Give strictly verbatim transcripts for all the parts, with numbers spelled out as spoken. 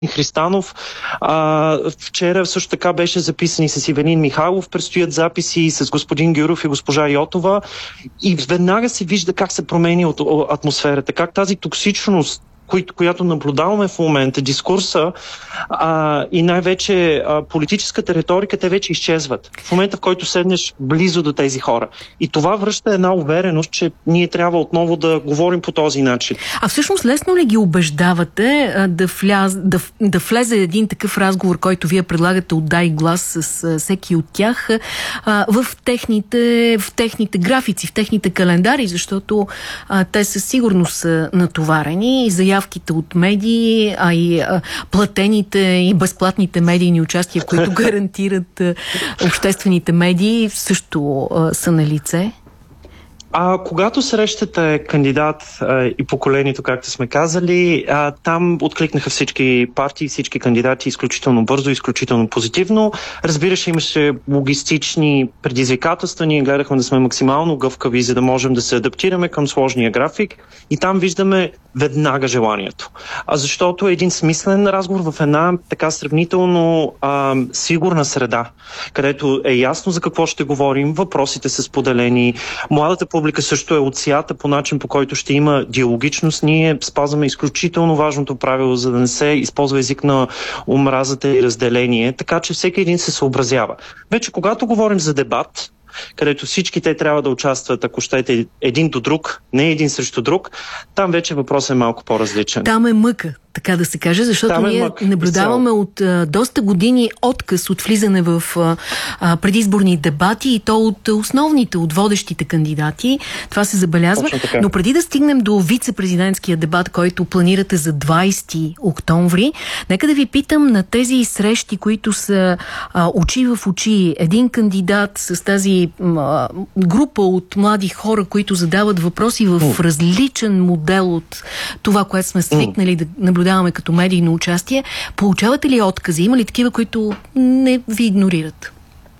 Христанов. А, вчера също така беше записани с Ивелин Михайлов, предстоят записи с господин Гюров и госпожа Йотова и веднага се вижда как се променя от атмосферата, как тази токсичност, която наблюдаваме в момента, дискурса а, и най-вече а, политическата риторика, те вече изчезват. В момента, в който седнеш близо до тези хора. И това връща една увереност, че ние трябва отново да говорим по този начин. А всъщност лесно ли ги убеждавате а, да, вляз, да, да влезе един такъв разговор, който вие предлагате от дай глас с а, всеки от тях а, в, техните, в техните графици, в техните календари, защото а, те със сигурност са натоварени и заявяват от медии, а и а, платените и безплатните медийни участия, които гарантират а, обществените медии, също а, са на лице? А когато срещате кандидат а, и поколението, както сме казали, а, там откликнаха всички партии, всички кандидати изключително бързо, изключително позитивно. Разбира се, имаше логистични предизвикателства. Ние гледахме да сме максимално гъвкави, за да можем да се адаптираме към сложния график. И там виждаме веднага желанието. А защото е един смислен разговор в една така сравнително а, сигурна среда, където е ясно за какво ще говорим, въпросите са споделени, младата публика също е отсята по начин, по който ще има диалогичност. Ние спазваме изключително важното правило, за да не се използва език на омразата и разделение, така че всеки един се съобразява. Вече когато говорим за дебат, където всички те трябва да участват, ако щете, един до друг, не един срещу друг, там вече въпросът е малко по-различен. Там е мъка, така да се каже, защото там ние е мък, наблюдаваме изцяло. от а, доста години отказ от влизане в а, предизборни дебати и то от основните, от водещите кандидати. Това се забелязва. Но преди да стигнем до вице-президентския дебат, който планирате за двайсети октомври, нека да ви питам на тези срещи, които са а, очи в очи, един кандидат с тази а, група от млади хора, които задават въпроси в mm. различен модел от това, което сме свикнали mm. да наблюдаваме като медийно участие. Получавате ли откази? Има ли такива, които не ви игнорират?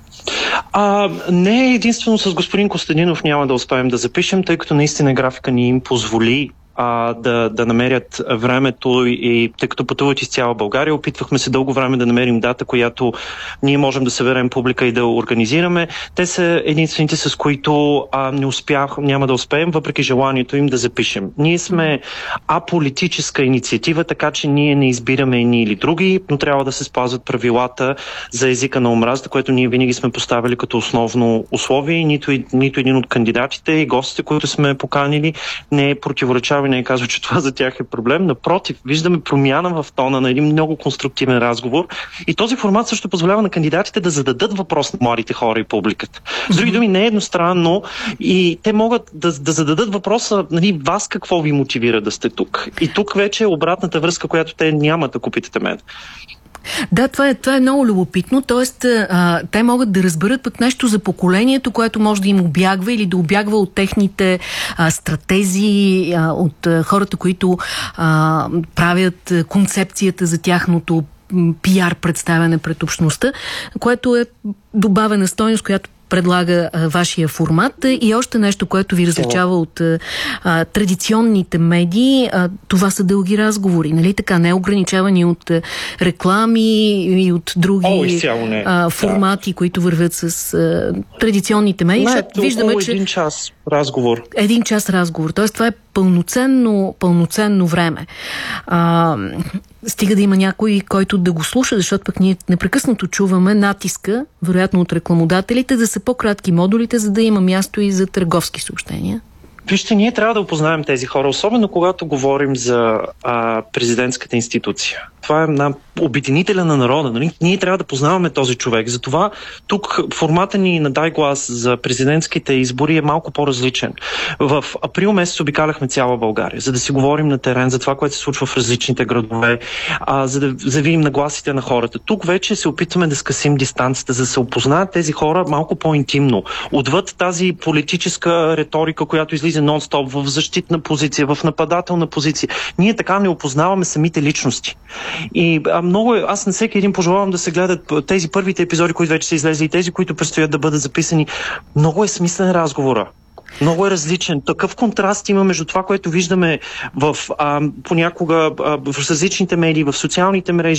А, не единствено с господин Костадинов няма да успеем да запишем, тъй като наистина графика ни им позволи а, да, да намерят времето и тъй като пътуват из цяла България, опитвахме се дълго време да намерим дата, която ние можем да съберем публика и да организираме. Те са единствените, с които а, не успях, няма да успеем, въпреки желанието им да запишем. Ние сме аполитическа инициатива, така че ние не избираме едни или други, но трябва да се спазват правилата за езика на омразата, което ние винаги сме поставили като основно условие и нито, нито един от кандидатите и гостите, които сме поканили, не е противоречал и не е казва, че това за тях е проблем. Напротив, виждаме промяна в тона на един много конструктивен разговор и този формат също позволява на кандидатите да зададат въпрос на младите хора и публиката. С други думи, не е едностранно и те могат да, да зададат въпроса, нали, вас какво ви мотивира да сте тук. И тук вече е обратната връзка, която те нямат, ако питате мен. Да, това е, това е много любопитно, т.е. те могат да разберат пък нещо за поколението, което може да им обягва или да обягва от техните а, стратези, а, от а, хората, които а, правят концепцията за тяхното пиар представяне пред общността, което е добавена стойност, която предлага а, вашия формат. И още нещо, което ви различава от а, традиционните медии, а, това са дълги разговори, нали така, не ограничавани от а, реклами и от други О, а, формати, да, които вървят с а, традиционните медии. Не, виждаме, че един час разговор. Един час разговор, т.е. това е пълноценно, пълноценно време. А, стига да има някой, който да го слуша, защото пък ние непрекъснато чуваме натиска, вероятно от рекламодателите, да са по-кратки модулите, за да има място и за търговски съобщения. Вижте, ние трябва да опознаем тези хора, особено когато говорим за а, президентската институция. Това е една обединителя на народа. Нали? Ние трябва да познаваме този човек. Затова тук формата ни на Дай глас за президентските избори е малко по-различен. В април месец обикаляхме цяла България, за да си говорим на терен за това, което се случва в различните градове, а, за да завием нагласите на хората. Тук вече се опитваме да скъсим дистанцията, за да се опознаят тези хора малко по-интимно. Отвъд тази политическа риторика, която излиза нон-стоп в защитна позиция, в нападателна позиция. Ние така не опознаваме самите личности. И а, много е, аз на всеки един пожелавам да се гледат тези първите епизоди, които вече са излезли и тези, които предстоят да бъдат записани. Много е смислен разговора. Много е различен. Такъв контраст има между това, което виждаме в а, понякога а, в различните медии, в социалните мрежи,